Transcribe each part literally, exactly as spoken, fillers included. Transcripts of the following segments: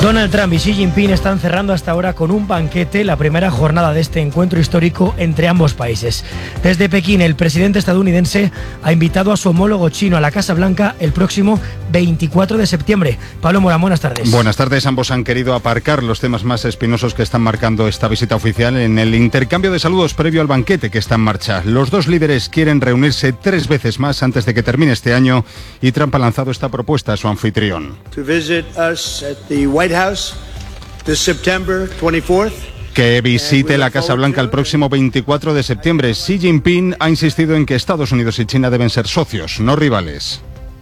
Donald Trump y Xi Jinping están cerrando hasta ahora con un banquete la primera jornada de este encuentro histórico entre ambos países. Desde Pekín, el presidente estadounidense ha invitado a su homólogo chino a la Casa Blanca el próximo veinticuatro de septiembre. Pablo Morán, buenas tardes. Buenas tardes. Ambos han querido aparcar los temas más espinosos que están marcando esta visita oficial en el intercambio de saludos previo al banquete que está en marcha. Los dos líderes quieren reunirse tres veces más antes de que termine este año y Trump ha lanzado esta propuesta a su anfitrión. To visit us at the White House this September twenty-fourth. Que visite la Casa Blanca el próximo veinticuatro de septiembre. Xi Jinping ha insistido en que Estados Unidos y China deben ser socios, no rivales.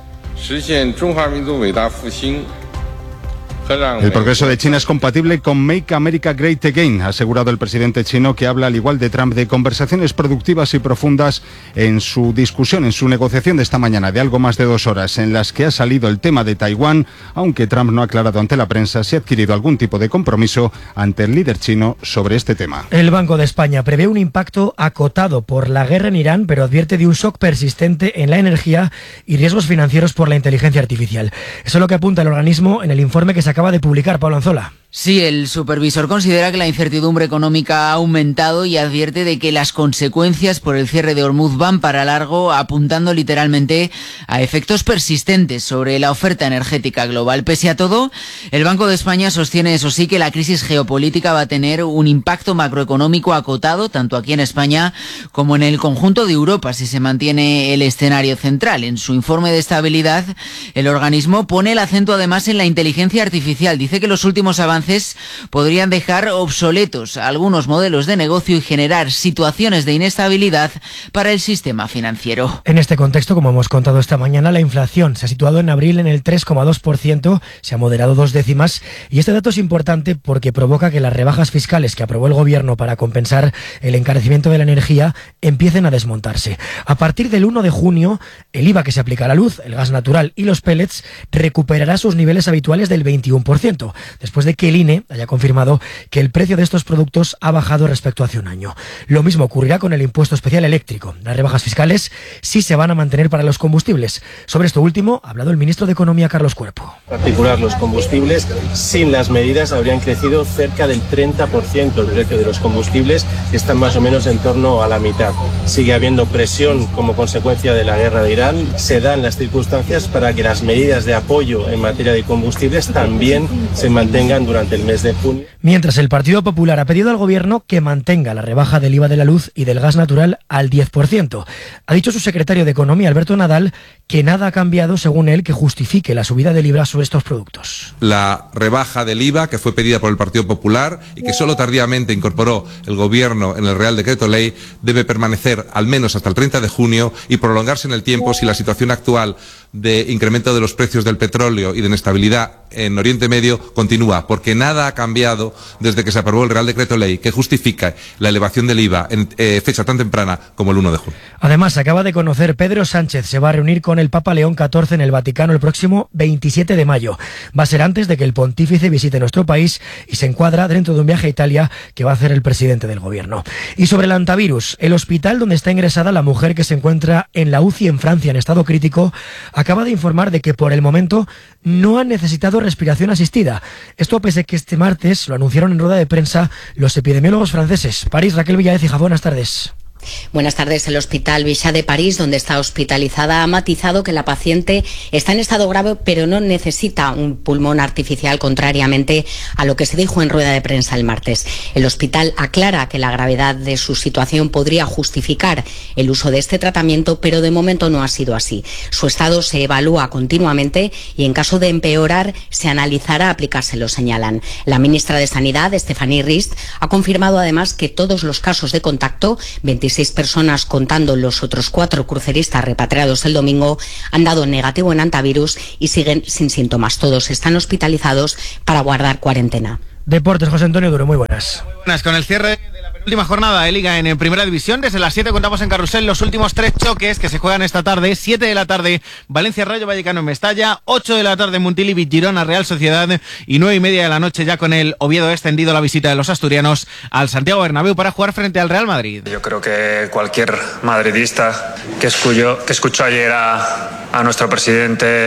El progreso de China es compatible con Make America Great Again, ha asegurado el presidente chino, que habla al igual de Trump de conversaciones productivas y profundas en su discusión, en su negociación de esta mañana de algo más de dos horas, en las que ha salido el tema de Taiwán, aunque Trump no ha aclarado ante la prensa si ha adquirido algún tipo de compromiso ante el líder chino sobre este tema. El Banco de España prevé un impacto acotado por la guerra en Irán, pero advierte de un shock persistente en la energía y riesgos financieros por la inteligencia artificial. Eso es lo que apunta el organismo en el informe que se acaba de publicar. Pablo Anzola. Sí, el supervisor considera que la incertidumbre económica ha aumentado y advierte de que las consecuencias por el cierre de Hormuz van para largo, apuntando literalmente a efectos persistentes sobre la oferta energética global. Pese a todo, el Banco de España sostiene, eso sí, que la crisis geopolítica va a tener un impacto macroeconómico acotado, tanto aquí en España como en el conjunto de Europa, si se mantiene el escenario central. En su informe de estabilidad, el organismo pone el acento además en la inteligencia artificial. Dice que los últimos avances podrían dejar obsoletos algunos modelos de negocio y generar situaciones de inestabilidad para el sistema financiero. En este contexto, como hemos contado esta mañana, la inflación se ha situado en abril en el tres coma dos por ciento, se ha moderado dos décimas, y este dato es importante porque provoca que las rebajas fiscales que aprobó el gobierno para compensar el encarecimiento de la energía empiecen a desmontarse. A partir del uno de junio, el I V A que se aplica a la luz, el gas natural y los pellets recuperará sus niveles habituales del veintiuno por ciento, después de que el I N E haya confirmado que el precio de estos productos ha bajado respecto a hace un año. Lo mismo ocurrirá con el impuesto especial eléctrico. Las rebajas fiscales sí se van a mantener para los combustibles. Sobre esto último ha hablado el ministro de Economía, Carlos Cuerpo. En particular, los combustibles, sin las medidas, habrían crecido cerca del treinta por ciento. El precio de los combustibles están más o menos en torno a la mitad. Sigue habiendo presión como consecuencia de la guerra de Irán. Se dan las circunstancias para que las medidas de apoyo en materia de combustibles también se mantengan durante el mes de junio. Mientras, el Partido Popular ha pedido al gobierno que mantenga la rebaja del I V A de la luz y del gas natural al diez por ciento. Ha dicho su secretario de Economía, Alberto Nadal, que nada ha cambiado, según él, que justifique la subida del I V A sobre estos productos. La rebaja del I V A, que fue pedida por el Partido Popular y que solo tardíamente incorporó el gobierno en el Real Decreto Ley, debe permanecer al menos hasta el treinta de junio y prolongarse en el tiempo si la situación actual de incremento de los precios del petróleo y de inestabilidad en Oriente Medio continúa, porque nada ha cambiado desde que se aprobó el Real Decreto Ley que justifica la elevación del I V A en eh, fecha tan temprana como el uno de junio. Además, se acaba de conocer, Pedro Sánchez se va a reunir con el Papa León catorce en el Vaticano el próximo veintisiete de mayo. Va a ser antes de que el pontífice visite nuestro país y se encuadra dentro de un viaje a Italia que va a hacer el presidente del gobierno. Y sobre el antivirus, el hospital donde está ingresada la mujer que se encuentra en la U C I en Francia en estado crítico acaba de informar de que por el momento no han necesitado respiración asistida. Esto pese a que este martes lo anunciaron en rueda de prensa los epidemiólogos franceses. París, Raquel Villaécija, buenas tardes. Buenas tardes. El Hospital Bichat de París, donde está hospitalizada, ha matizado que la paciente está en estado grave, pero no necesita un pulmón artificial, contrariamente a lo que se dijo en rueda de prensa el martes. El hospital aclara que la gravedad de su situación podría justificar el uso de este tratamiento, pero de momento no ha sido así. Su estado se evalúa continuamente y en caso de empeorar se analizará aplicárselo, señalan. La ministra de Sanidad, Stéphanie Rist, ha confirmado además que todos los casos de contacto, veintiséis personas contando los otros cuatro cruceristas repatriados el domingo, han dado negativo en antivirus y siguen sin síntomas. Todos están hospitalizados para guardar cuarentena. Deportes, José Antonio Duro, muy buenas. Buenas, con el cierre de la última jornada de Liga en Primera División, desde las siete contamos en Carrusel los últimos tres choques que se juegan esta tarde. siete de la tarde, Valencia Rayo Vallecano en Mestalla, ocho de la tarde, Montilivi Girona Real Sociedad, y nueve y media de la noche ya con el Oviedo extendido la visita de los asturianos al Santiago Bernabéu para jugar frente al Real Madrid. Yo creo que cualquier madridista que escuchó, que escuchó ayer a, a nuestro presidente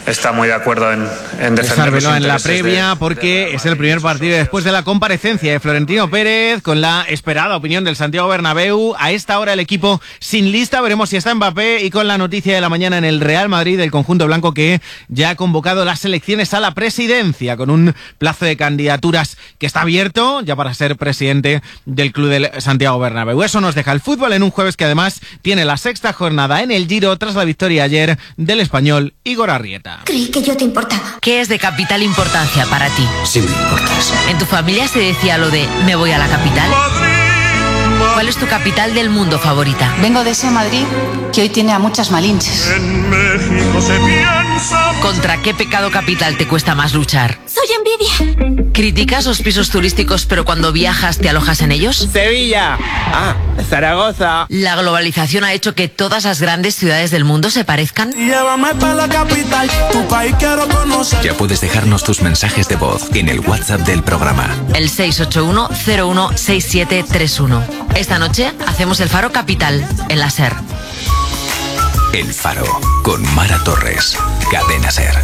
está muy de acuerdo en, en defender César los Beló en la intereses previa de, porque de es el primer partido después de la comparecencia de Florentino Pérez con la esperada opinión del Santiago Bernabéu. A esta hora el equipo sin lista, veremos si está Mbappé, y con la noticia de la mañana en el Real Madrid del conjunto blanco que ya ha convocado las elecciones a la presidencia con un plazo de candidaturas que está abierto ya para ser presidente del club del Santiago Bernabéu. Eso nos deja el fútbol en un jueves que además tiene la sexta jornada en el Giro tras la victoria ayer del español Igor Arrieta. Creí que yo te importaba. ¿Qué es de capital importancia para ti? Sí me importas. ¿En tu familia se decía lo de me voy a la capital? ¿Cuál es tu capital del mundo favorita? Vengo de ese Madrid que hoy tiene a muchas malinches. En México se piensa... ¿Contra qué pecado capital te cuesta más luchar? Soy envidia. ¿Criticas los pisos turísticos pero cuando viajas te alojas en ellos? Sevilla. Ah, Zaragoza. ¿La globalización ha hecho que todas las grandes ciudades del mundo se parezcan? Llévame para la capital, tu país quiero conocer. Ya puedes dejarnos tus mensajes de voz en el WhatsApp del programa. El seis ocho uno cero uno seis siete tres uno. Esta noche hacemos el Faro Capital en la SER. El Faro, con Mara Torres, Cadena SER.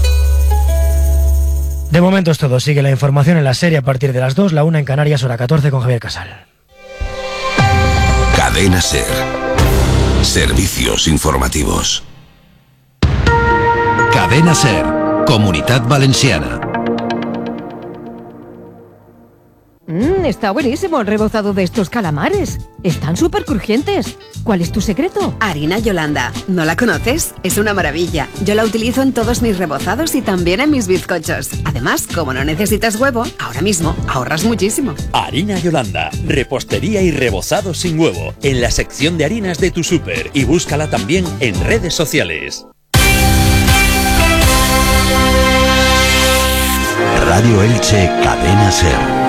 De momento es todo. Sigue la información en la serie a partir de las dos, la una en Canarias, hora catorce con Javier Casal. Cadena SER. Servicios informativos. Cadena SER. Comunitat Valenciana. Mmm, está buenísimo el rebozado de estos calamares. Están súper crujientes. ¿Cuál es tu secreto? Harina Yolanda. ¿No la conoces? Es una maravilla. Yo la utilizo en todos mis rebozados y también en mis bizcochos. Además, como no necesitas huevo, ahora mismo ahorras muchísimo. Harina Yolanda. Repostería y rebozado sin huevo. En la sección de harinas de tu súper. Y búscala también en redes sociales. Radio Elche, Cadena SER.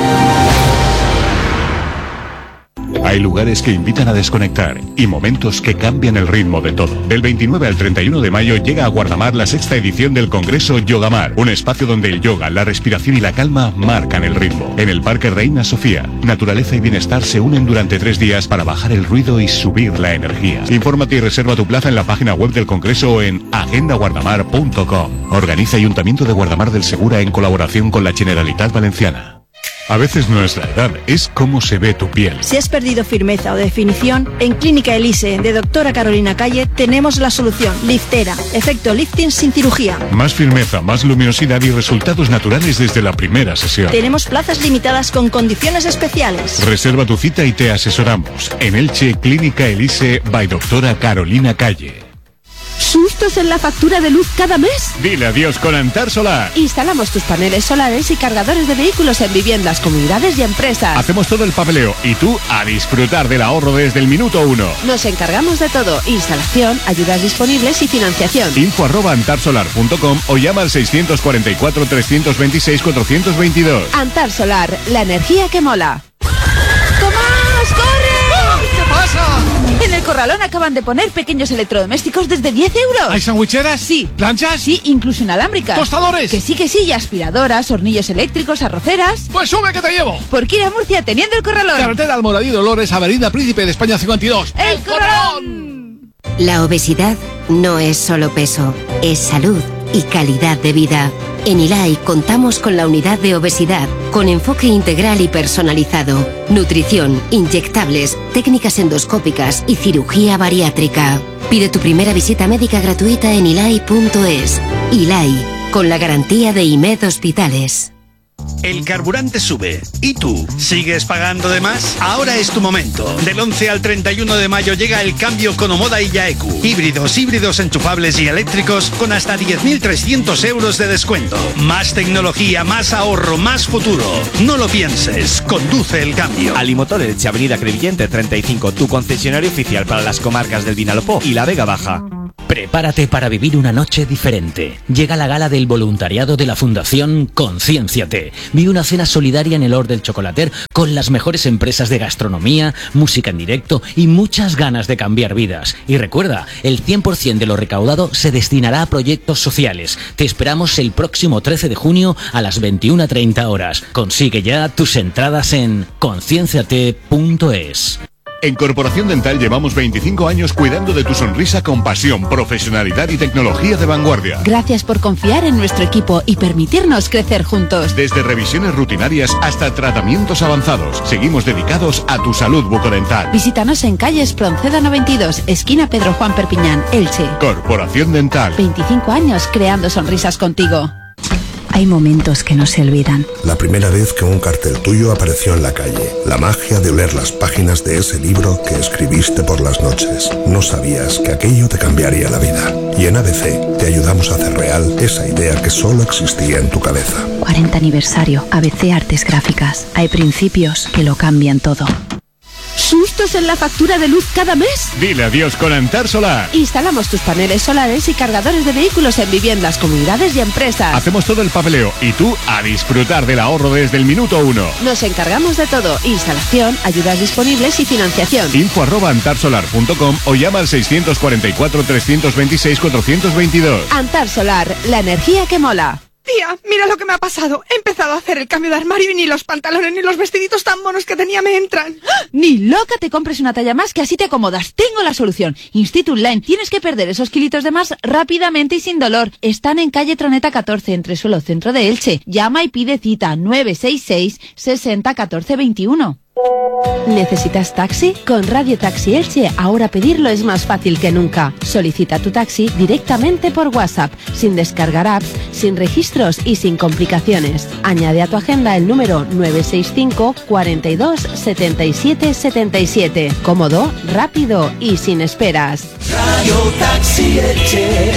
Hay lugares que invitan a desconectar y momentos que cambian el ritmo de todo. Del veintinueve al treinta y uno de mayo llega a Guardamar la sexta edición del Congreso Yogamar, un espacio donde el yoga, la respiración y la calma marcan el ritmo. En el Parque Reina Sofía, naturaleza y bienestar se unen durante tres días para bajar el ruido y subir la energía. Infórmate y reserva tu plaza en la página web del Congreso o en agenda guardamar punto com. Organiza Ayuntamiento de Guardamar del Segura en colaboración con la Generalitat Valenciana. A veces no es la edad, es cómo se ve tu piel. Si has perdido firmeza o definición, en Clínica Elise de doctora Carolina Calle tenemos la solución. Liftera, efecto lifting sin cirugía. Más firmeza, más luminosidad y resultados naturales desde la primera sesión. Tenemos plazas limitadas con condiciones especiales. Reserva tu cita y te asesoramos. En Elche, Clínica Elise by doctora Carolina Calle. ¿Sustos en la factura de luz cada mes? Dile adiós con Antar Solar. Instalamos tus paneles solares y cargadores de vehículos en viviendas, comunidades y empresas. Hacemos todo el papeleo y tú a disfrutar del ahorro desde el minuto uno. Nos encargamos de todo: instalación, ayudas disponibles y financiación. Info arroba antarsolar punto com o llama al seiscientos cuarenta y cuatro, trescientos veintiséis, cuatrocientos veintidós. Antar Solar, la energía que mola. ¡Tomás, corre! ¿Qué pasa? En el Corralón acaban de poner pequeños electrodomésticos desde diez euros. ¿Hay sandwicheras? Sí. ¿Planchas? Sí, incluso inalámbricas. ¿Tostadores? Que sí, que sí, y aspiradoras, hornillos eléctricos, arroceras. Pues sube que te llevo. Por ir a Murcia teniendo el Corralón. Carretera Almoradí Dolores, Avenida Príncipe de España cincuenta y dos. ¡El Corralón! La obesidad no es solo peso, es salud y calidad de vida. En I L A I contamos con la unidad de obesidad, con enfoque integral y personalizado, nutrición, inyectables, técnicas endoscópicas y cirugía bariátrica. Pide tu primera visita médica gratuita en ilai punto es. I L A I, con la garantía de I M E D Hospitales. El carburante sube. ¿Y tú? ¿Sigues pagando de más? Ahora es tu momento. Del once al treinta y uno de mayo llega el cambio con Omoda y Yaeku. Híbridos, híbridos enchufables y eléctricos con hasta diez mil trescientos euros de descuento. Más tecnología, más ahorro, más futuro. No lo pienses. Conduce el cambio. Alimotor Elche, Avenida Crevillente treinta y cinco, tu concesionario oficial para las comarcas del Vinalopó y la Vega Baja. Prepárate para vivir una noche diferente. Llega la gala del voluntariado de la Fundación Conciénciate. Vive una cena solidaria en el Hort del Chocolater con las mejores empresas de gastronomía, música en directo y muchas ganas de cambiar vidas. Y recuerda, el cien por ciento de lo recaudado se destinará a proyectos sociales. Te esperamos el próximo trece de junio a las veintiuna treinta horas. Consigue ya tus entradas en concienciate punto es. En Corporación Dental llevamos veinticinco años cuidando de tu sonrisa con pasión, profesionalidad y tecnología de vanguardia. Gracias por confiar en nuestro equipo y permitirnos crecer juntos. Desde revisiones rutinarias hasta tratamientos avanzados, seguimos dedicados a tu salud bucodental. Visítanos en calle Espronceda noventa y dos, esquina Pedro Juan Perpiñán, Elche. Corporación Dental. veinticinco años creando sonrisas contigo. Hay momentos que no se olvidan. La primera vez que un cartel tuyo apareció en la calle. La magia de oler las páginas de ese libro que escribiste por las noches. No sabías que aquello te cambiaría la vida. Y en A B C te ayudamos a hacer real esa idea que solo existía en tu cabeza. cuarenta aniversario. A B C Artes Gráficas. Hay principios que lo cambian todo. ¿Sustos en la factura de luz cada mes? Dile adiós con Antar Solar. Instalamos tus paneles solares y cargadores de vehículos en viviendas, comunidades y empresas. Hacemos todo el papeleo y tú a disfrutar del ahorro desde el minuto uno. Nos encargamos de todo: instalación, ayudas disponibles y financiación. Info arroba antarsolar punto com o llama al seiscientos cuarenta y cuatro, trescientos veintiséis, cuatrocientos veintidós. Antar Solar, la energía que mola. Tía, mira lo que me ha pasado. He empezado a hacer el cambio de armario y ni los pantalones ni los vestiditos tan monos que tenía me entran. ¡Ah! Ni loca te compres una talla más, que así te acomodas. Tengo la solución. Institut Line. Tienes que perder esos kilitos de más rápidamente y sin dolor. Están en calle Troneta catorce, entre suelo centro de Elche. Llama y pide cita nueve seis seis, sesenta, catorce, veintiuno. ¿Necesitas taxi? Con Radio Taxi Elche ahora pedirlo es más fácil que nunca. Solicita tu taxi directamente por WhatsApp, sin descargar apps, sin registros y sin complicaciones. Añade a tu agenda el número nueve seis cinco, cuarenta y dos, setenta y siete, setenta y siete. Cómodo, rápido y sin esperas. Radio Taxi Elche.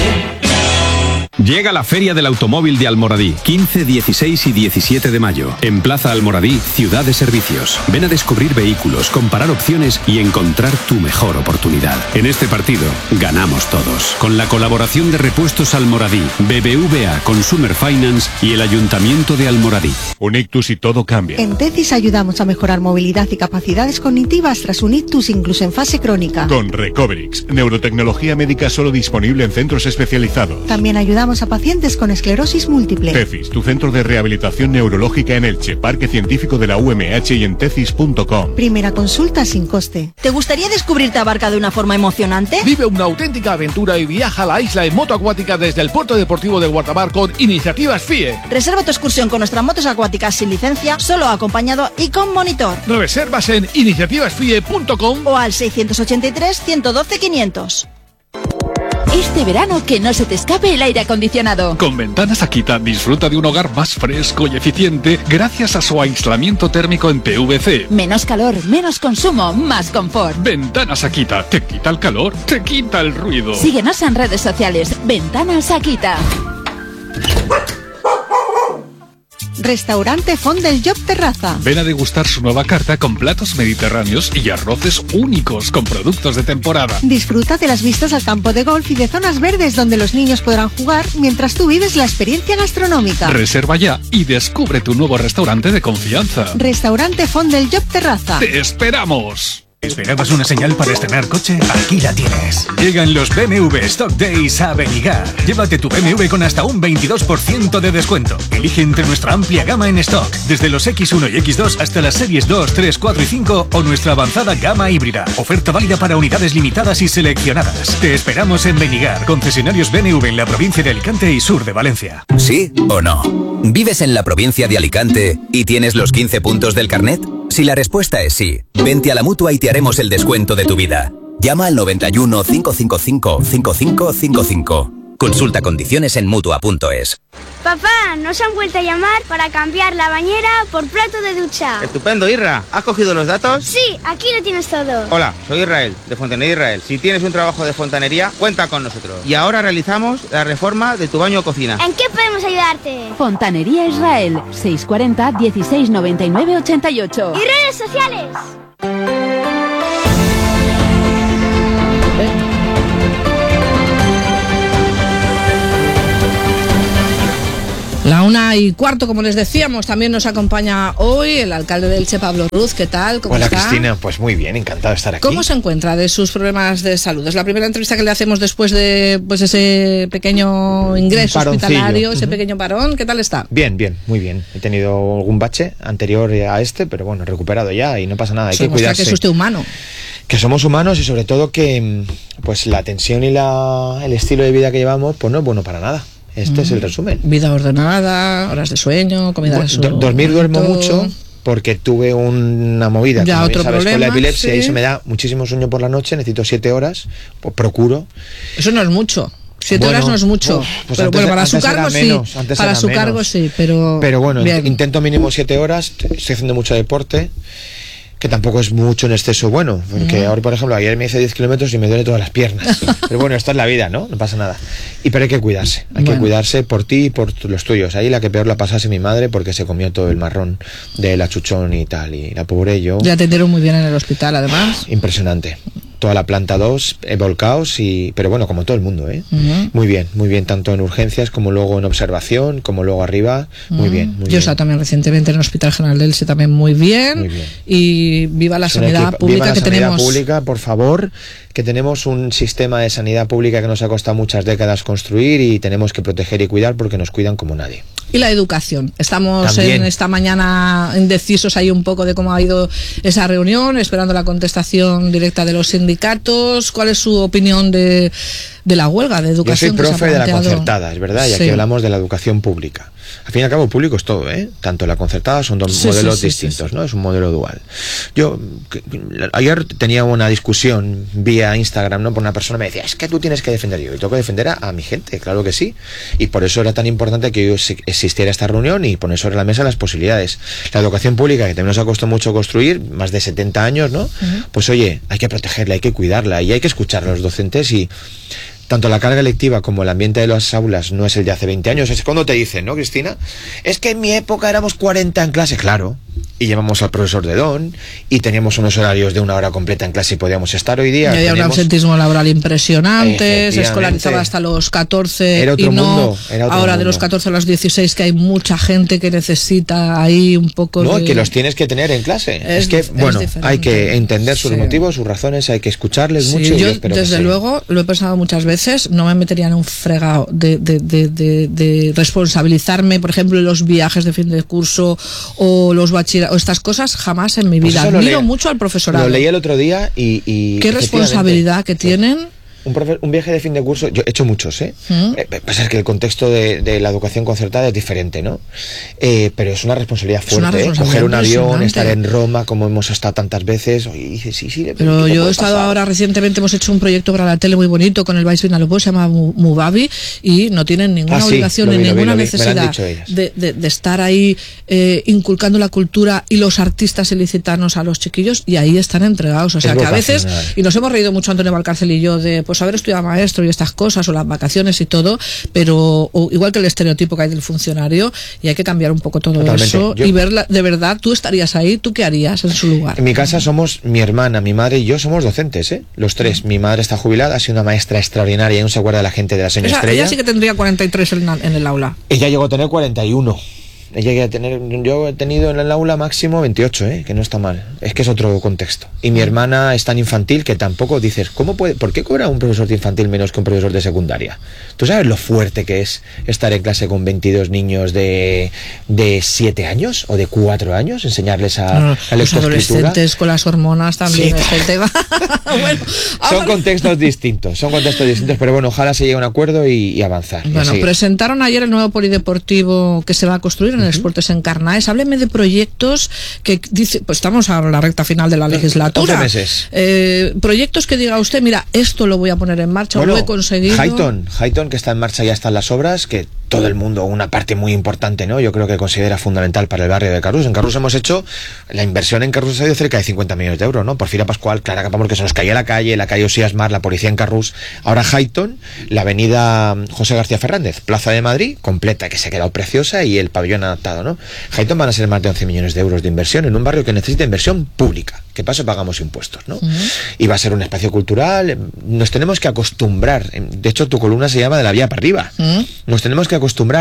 Llega la Feria del Automóvil de Almoradí, quince, dieciséis y diecisiete de mayo. En Plaza Almoradí, ciudad de servicios. Ven a descubrir vehículos, comparar opciones y encontrar tu mejor oportunidad. En este partido, ganamos todos. Con la colaboración de Repuestos Almoradí, B B V A Consumer Finance y el Ayuntamiento de Almoradí. Un ictus y todo cambia. En TECIS ayudamos a mejorar movilidad y capacidades cognitivas tras un ictus incluso en fase crónica. Con Recoverix, neurotecnología médica solo disponible en centros especializados. También ayudamos a pacientes con esclerosis múltiple. TECIS, tu centro de rehabilitación neurológica en Elche, Parque Científico de la U M H y en tecis punto com. Primera consulta sin coste. ¿Te gustaría descubrirte Abarca de una forma emocionante? Vive una auténtica aventura y viaja a la isla en moto acuática desde el Puerto Deportivo de Guardamar con Iniciativas F I E. Reserva tu excursión con nuestras motos acuáticas sin licencia, solo acompañado y con monitor. Reservas en iniciativas f i e punto com o al seiscientos ochenta y tres, ciento doce, quinientos. Este verano que no se te escape el aire acondicionado. Con Ventanas Akita disfruta de un hogar más fresco y eficiente gracias a su aislamiento térmico en P V C. Menos calor, menos consumo, más confort. Ventanas Akita, te quita el calor, te quita el ruido. Síguenos en redes sociales. Ventanas Akita. Restaurante Font del Job Terraza. Ven a degustar su nueva carta con platos mediterráneos y arroces únicos con productos de temporada. Disfruta de las vistas al campo de golf y de zonas verdes donde los niños podrán jugar mientras tú vives la experiencia gastronómica. Reserva ya y descubre tu nuevo restaurante de confianza. Restaurante Font del Job Terraza. ¡Te esperamos! ¿Esperabas una señal para estrenar coche? Aquí la tienes. Llegan los B M W Stock Days a Benigar. Llévate tu B M W con hasta un veintidós por ciento de descuento. Elige entre nuestra amplia gama en stock, desde los equis uno y equis dos hasta las series dos, tres, cuatro y cinco o nuestra avanzada gama híbrida. Oferta válida para unidades limitadas y seleccionadas. Te esperamos en Benigar, concesionarios B M W en la provincia de Alicante y sur de Valencia. ¿Sí o no? ¿Vives en la provincia de Alicante y tienes los quince puntos del carnet? Si la respuesta es sí, vente a la Mutua y te haremos el descuento de tu vida. Llama al noventa y uno, cincuenta y cinco, cincuenta y cinco cincuenta y cinco. Consulta condiciones en mutua punto es. Papá, nos han vuelto a llamar para cambiar la bañera por plato de ducha. Estupendo, Irra. ¿Has cogido los datos? Sí, aquí lo tienes todo. Hola, soy Israel, de Fontanería Israel. Si tienes un trabajo de fontanería, cuenta con nosotros. Y ahora realizamos la reforma de tu baño o cocina. ¿En qué podemos ayudarte? Fontanería Israel, seiscientos cuarenta, dieciséis noventa y nueve, ochenta y ocho. ¿Y redes sociales? La una y cuarto, como les decíamos, también nos acompaña hoy el alcalde de Elche, Pablo Ruz. ¿Qué tal? ¿Cómo Hola, está? Cristina, pues muy bien, encantado de estar aquí. ¿Cómo se encuentra de sus problemas de salud? Es la primera entrevista que le hacemos después de pues ese pequeño ingreso hospitalario, ese uh-huh. pequeño parón. ¿Qué tal está? Bien, bien, muy bien. He tenido algún bache anterior a este, pero bueno, recuperado ya y no pasa nada. Hay Eso que cuidarse. que es usted humano. que somos humanos y sobre todo que pues la tensión y la, el estilo de vida que llevamos pues no es bueno para nada. Este mm. es el resumen. Vida ordenada, horas de sueño, comida de sueño. Dormir duermo mucho porque tuve una movida, ya, como otro sabes, problema, con la epilepsia, sí. y se me da muchísimo sueño por la noche, necesito siete horas, pues procuro. Eso no es mucho. Siete bueno, horas no es mucho, uf, pues pero antes, bueno, para su cargo menos, sí, para su menos. cargo sí, pero pero bueno, bien. Intento mínimo siete horas, estoy haciendo mucho deporte, que tampoco es mucho en exceso bueno, porque uh-huh. ahora, por ejemplo, ayer me hice diez kilómetros y me duele todas las piernas, pero bueno, esto es la vida, ¿no? No pasa nada. Y pero hay que cuidarse, hay bueno. que cuidarse por ti y por los tuyos. Ahí la que peor la pasase mi madre porque se comió todo el marrón del achuchón y tal, y la pobre yo. Le atendieron muy bien en el hospital, además. Impresionante. Toda la planta dos, he volcaos y, pero bueno, como todo el mundo, ¿eh? Uh-huh. Muy bien, muy bien, tanto en urgencias como luego en observación, como luego arriba, uh-huh. muy bien. Muy Yo bien. he estado también recientemente en el Hospital General de Elche, también muy bien. Muy bien. Y viva la sanidad que, pública viva la que sanidad tenemos. pública, por favor, que tenemos un sistema de sanidad pública que nos ha costado muchas décadas construir y tenemos que proteger y cuidar porque nos cuidan como nadie. Y la educación. Estamos También. en esta mañana indecisos ahí un poco de cómo ha ido esa reunión, esperando la contestación directa de los sindicatos. ¿Cuál es su opinión de, de la huelga de educación? Yo soy profe que se ha de la planteado? concertada, es verdad, y aquí sí. hablamos de la educación pública. Al fin y al cabo, público es todo, ¿eh? Tanto la concertada son dos sí, modelos sí, sí, distintos, sí, sí. ¿no? Es un modelo dual. Yo, que, ayer tenía una discusión vía Instagram, ¿no? Por una persona me decía, es que tú tienes que defender yo, y tengo que defender a, a mi gente, claro que sí. Y por eso era tan importante que hoy existiera esta reunión y poner sobre la mesa las posibilidades. La educación pública, que también nos ha costado mucho construir, más de setenta años, ¿no? Uh-huh. Pues oye, hay que protegerla, hay que cuidarla y hay que escuchar a los docentes y tanto la carga lectiva como el ambiente de las aulas no es el de hace veinte años. Es cuando te dicen, ¿no, Cristina? Es que en mi época éramos cuarenta en clase, claro. Y llevamos al profesor de don y teníamos unos horarios de una hora completa en clase y podíamos estar hoy día. Y había tenemos... un absentismo laboral impresionante, se escolarizaba hasta los catorce era otro y no mundo, era otro ahora mundo. De los catorce a los dieciséis, que hay mucha gente que necesita ahí un poco no, de... que los tienes que tener en clase. Es, es que, es bueno, diferente. Hay que entender sus sí. motivos, sus razones, hay que escucharles sí, mucho. Yo, y yo desde luego, lo he pensado muchas veces, no me metería en un fregado de, de, de, de, de responsabilizarme, por ejemplo, en los viajes de fin de curso o los bachilleratos, o estas cosas, jamás en mi pues vida. Admiro mucho al profesorado. Lo leí el otro día y... y ¿Qué responsabilidad que tienen? Un, profe, un viaje de fin de curso, yo he hecho muchos, ¿eh? ¿Mm? eh pasa es que el contexto de, de la educación concertada es diferente, ¿no? Eh, pero es una responsabilidad fuerte, una responsabilidad ¿eh? Coger un avión, estar en Roma, como hemos estado tantas veces. Y dices, sí, sí, pero yo he estado pasar? ahora recientemente, hemos hecho un proyecto para la tele muy bonito con el Baix Vinalopó, se llama Mubavi, y no tienen ninguna ah, obligación sí, ni ninguna vi, necesidad de, de, de estar ahí eh, inculcando la cultura y los artistas ilicitanos a los chiquillos, y ahí están entregados. O sea, es que a veces, y nos hemos reído mucho Antonio Valcárcel y yo de, pues haber estudiado maestro y estas cosas, o las vacaciones y todo, pero o, igual que el estereotipo que hay del funcionario, y hay que cambiar un poco todo Totalmente. eso yo, y ver la, de verdad, tú estarías ahí, ¿tú qué harías en su lugar? En mi casa somos, mi hermana, mi madre y yo somos docentes, ¿eh? Los tres. Sí. Mi madre está jubilada, ha sido una maestra extraordinaria y no se acuerda de la gente de la señora Estrella. Ella sí que tendría cuarenta y tres en, en el aula. Ella llegó a tener cuarenta y uno. Llegué a tener, yo he tenido en el aula máximo veintiocho, ¿eh? Que no está mal. Es que es otro contexto. Y mi hermana es tan infantil que tampoco dices, ¿cómo puede, ¿por qué cobra un profesor de infantil menos que un profesor de secundaria? ¿Tú sabes lo fuerte que es estar en clase con veintidós niños de, de siete años o de cuatro años? Enseñarles a, no, a los adolescentes con las hormonas también. Sí. Es el tema. Bueno, son contextos distintos, son contextos distintos, pero bueno, ojalá se llegue a un acuerdo y, y avanzar. Bueno, y presentaron ayer el nuevo polideportivo que se va a construir en el Sportes en Carnaes. Hábleme de proyectos que dice, pues estamos a la recta final de la legislatura. once meses. Eh, proyectos que diga usted, mira, esto lo voy a poner en marcha, bueno, o lo he conseguido. Highton, Highton, que está en marcha, ya están las obras, que todo el mundo, una parte muy importante, ¿no? Yo creo que considera fundamental para el barrio de Carrús. En Carrús hemos hecho, la inversión en Carrús ha sido cerca de cincuenta millones de euros, ¿no? Porfirio Pascual, Clara Campa, porque se nos caía la calle, la calle Osías Mar, la policía en Carrús. Ahora Highton, la avenida José García Fernández, Plaza de Madrid, completa, que se ha quedado preciosa, y el pabellón adaptado, ¿no? Highton van a ser más de once millones de euros de inversión en un barrio que necesita inversión pública. Que paso pagamos impuestos, ¿no? Uh-huh. Y va a ser un espacio cultural. Nos tenemos que acostumbrar. De hecho, tu columna se llama De la vía para arriba. Uh-huh. Nos tenemos que acostumbrar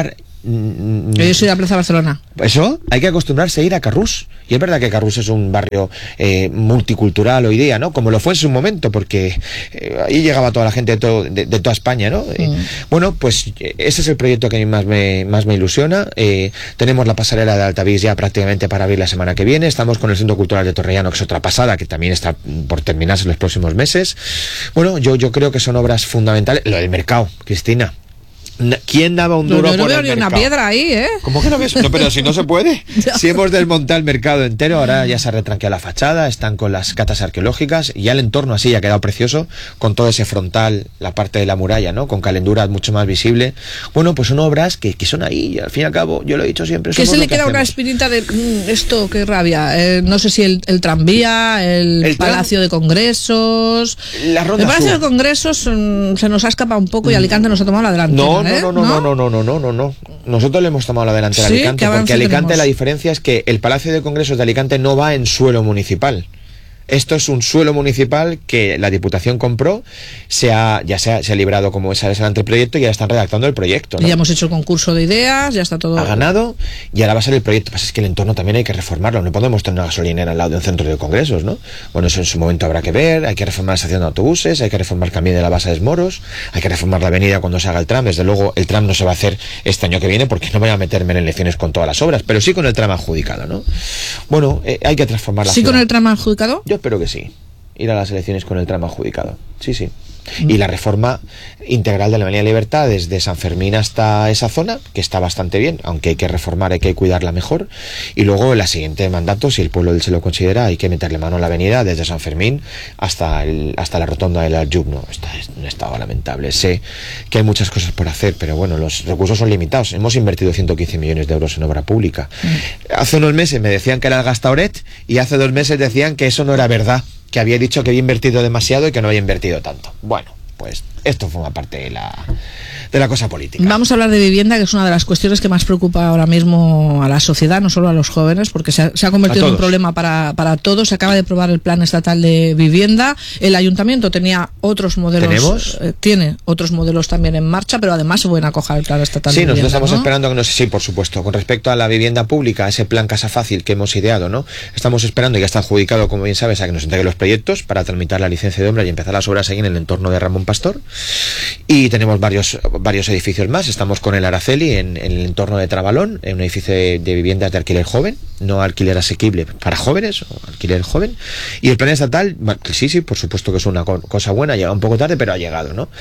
Yo soy de la Plaza Barcelona. Eso, hay que acostumbrarse a ir a Carrús. Y es verdad que Carrús es un barrio eh, multicultural hoy día, ¿no? Como lo fue en su momento, porque eh, ahí llegaba toda la gente de, todo, de, de toda España, ¿no? Mm. Eh, bueno, pues ese es el proyecto que a mí más me, más me ilusiona. Eh, tenemos la pasarela de Altavix ya prácticamente para abrir la semana que viene. Estamos con el Centro Cultural de Torrellano, que es otra pasada, que también está por terminarse en los próximos meses. Bueno, yo, yo creo que son obras fundamentales. Lo del mercado, Cristina. ¿Quién daba un duro no, yo no por veo el ni mercado? Una piedra ahí, ¿eh? ¿Cómo que no ves? No, pero si no se puede. Si hemos desmontado el mercado entero, ahora ya se ha retranqueado la fachada, están con las catas arqueológicas y ya el entorno así ya ha quedado precioso, con todo ese frontal, la parte de la muralla, ¿no? Con Calenduras mucho más visible. Bueno, pues son obras que, que son ahí, y al fin y al cabo, yo lo he dicho siempre. Que se le queda una espinita de mmm, esto, qué rabia. Eh, no sé si el, el tranvía, el, el Palacio de Congresos. La Ronda El Palacio Sur. de Congresos mmm, se nos ha escapado un poco y Alicante nos ha tomado la delantera. No, no, ¿eh? no, no, no, no, no, no, no, no, no. Nosotros le hemos tomado la delantera a Sí, Alicante, ¿qué avance porque Alicante tenemos? la diferencia es que el Palacio de Congresos de Alicante no va en suelo municipal. Esto es un suelo municipal que la Diputación compró, se ha, ya se ha, se ha librado como es el anteproyecto y ya están redactando el proyecto, ¿no? Ya hemos hecho el concurso de ideas, ya está todo. Ha ganado y ahora va a ser el proyecto. Pues es que el entorno también hay que reformarlo. No podemos tener una gasolinera al lado de un centro de congresos, ¿no? Bueno, eso en su momento habrá que ver. Hay que reformar la estación de autobuses, hay que reformar el camino de la Basa de Moros, hay que reformar la avenida cuando se haga el tram. Desde luego, el tram no se va a hacer este año que viene porque no voy a meterme en elecciones con todas las obras, pero sí con el tram adjudicado, ¿no? Bueno, eh, hay que transformar la ¿Sí ciudad. con el tramo adjudicado? Yo espero que sí. Ir a las elecciones con el tramo adjudicado. Sí, sí. Y la reforma integral de la Avenida Libertad desde San Fermín hasta esa zona, que está bastante bien, aunque hay que reformar, hay que cuidarla mejor. Y luego, en la siguiente mandato, si el pueblo se lo considera, hay que meterle mano a la avenida desde San Fermín hasta el, hasta la rotonda del Aljub. Está en un estado lamentable. Sé que hay muchas cosas por hacer, pero bueno, los recursos son limitados. Hemos invertido ciento quince millones de euros en obra pública. Mm. Hace unos meses me decían que era el Gastauret y hace dos meses decían que eso no era verdad, que había dicho que había invertido demasiado y que no había invertido tanto. Bueno, pues esto forma parte de la, de la cosa política. Vamos a hablar de vivienda, que es una de las cuestiones que más preocupa ahora mismo a la sociedad, no solo a los jóvenes, porque se ha, se ha convertido en un problema para, para todos. Se acaba de aprobar el Plan Estatal de Vivienda. El Ayuntamiento tenía otros modelos. ¿Tenemos? Eh, tiene otros modelos también en marcha, pero además se pueden acoger al Plan Estatal sí, de Vivienda. Sí, nosotros estamos ¿no? esperando que nos... Sí, por supuesto. Con respecto a la vivienda pública, ese plan Casa Fácil que hemos ideado, ¿no? Estamos esperando, y ya está adjudicado, como bien sabes, a que nos entreguen los proyectos para tramitar la licencia de obra y empezar las obras ahí en el entorno de Ramón Pastor. Y tenemos varios varios edificios más. Estamos con el Araceli en, en el entorno de Trabalón, en un edificio de, de viviendas de alquiler joven, no alquiler asequible para jóvenes, o alquiler joven. Y el plan estatal, sí, sí, por supuesto que es una cosa buena, llega un poco tarde, pero ha llegado, ¿no?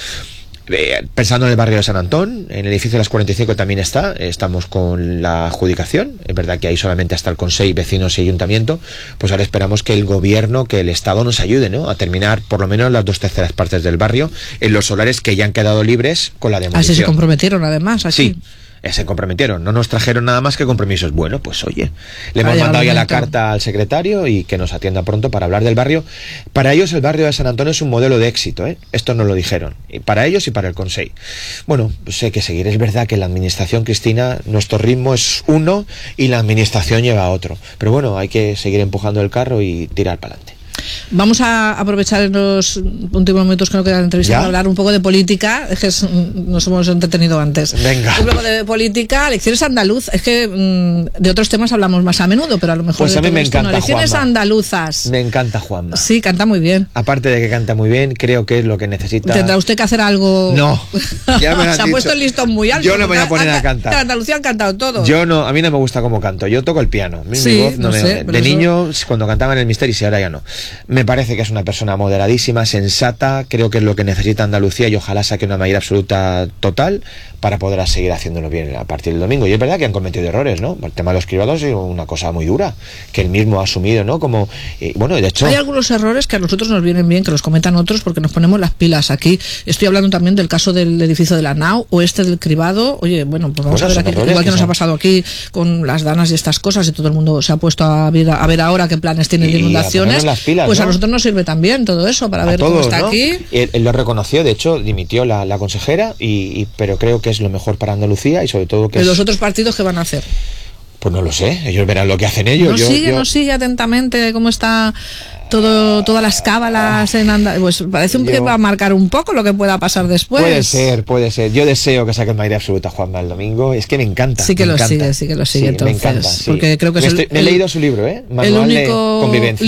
Eh, pensando en el barrio de San Antón, en el edificio de las cuarenta y cinco también está, estamos con la adjudicación, es verdad que ahí solamente hasta el Consejo, vecinos y ayuntamiento, pues ahora esperamos que el gobierno, que el Estado nos ayude, ¿no? A terminar por lo menos las dos terceras partes del barrio en los solares que ya han quedado libres con la demolición. Así se comprometieron además, así. Sí. Se comprometieron, no nos trajeron nada más que compromisos. Bueno, pues oye, le hemos mandado ya la carta al secretario y que nos atienda pronto para hablar del barrio. Para ellos el barrio de San Antonio es un modelo de éxito, ¿eh? Esto nos lo dijeron, y para ellos y para el Consejo. Bueno, pues hay que seguir. Es verdad que la administración, Cristina, nuestro ritmo es uno y la administración lleva otro. Pero bueno, hay que seguir empujando el carro y tirar para adelante. Vamos a aprovechar en los últimos minutos que nos quedan de entrevista para hablar un poco de política. Es que es, nos hemos entretenido antes. Venga. Un poco de política, elecciones andaluz. Es que mmm, de otros temas hablamos más a menudo, pero a lo mejor pues de a mí todo me esto encanta, no. Elecciones Juanma. andaluzas. Me encanta Juanma. Sí, canta muy bien. Aparte de que canta muy bien, creo que es lo que necesita. ¿Tendrá usted que hacer algo? No. Ya me lo han Se ha dicho. puesto el listón muy alto. Yo no me voy a poner a cantar. En Andalucía han cantado todo. Yo no, a mí no me gusta cómo canto. Yo toco el piano. A mí sí, mi voz no, no me. sé, de eso... niño, cuando cantaba en el Misterio, y ahora ya no. Me parece que es una persona moderadísima, sensata, creo que es lo que necesita Andalucía y ojalá saque una mayoría absoluta total para poder seguir haciéndolo bien a partir del domingo. Y es verdad que han cometido errores, ¿no? El tema de los cribados es una cosa muy dura, que él mismo ha asumido, ¿no? Como, eh, bueno, de hecho... Hay algunos errores que a nosotros nos vienen bien, que los cometan otros porque nos ponemos las pilas. Aquí estoy hablando también del caso del edificio de la Nau o este del cribado. Oye, bueno, pues vamos bueno, a ver aquí, igual que, que nos son... ha pasado aquí con las danas y estas cosas y todo el mundo se ha puesto a ver, a ver ahora qué planes tienen de inundaciones. Las pilas, pues ¿no? A nosotros nos sirve también todo eso para a ver todos, cómo está, ¿no? Aquí. Él, él lo reconoció, de hecho, dimitió la, la consejera, y, y, pero creo que es lo mejor para Andalucía y sobre todo que... ¿Y es... los otros partidos qué van a hacer? Pues no lo sé, ellos verán lo que hacen ellos. No yo, sigue, yo... no sigue atentamente cómo está todo, todas las cábalas en Andalucía, pues parece un, Yo- que va a marcar un poco lo que pueda pasar después. Puede ser, puede ser. Yo deseo que saque el mayoría absoluta Juanma el domingo. Es que me encanta. Sí que me lo encanta. sigue, sí que lo sigue Sí, entonces. me encanta, sí. Porque creo que Me es el, estoy- me he el- leído su libro, ¿eh? el Manual de único convivencia.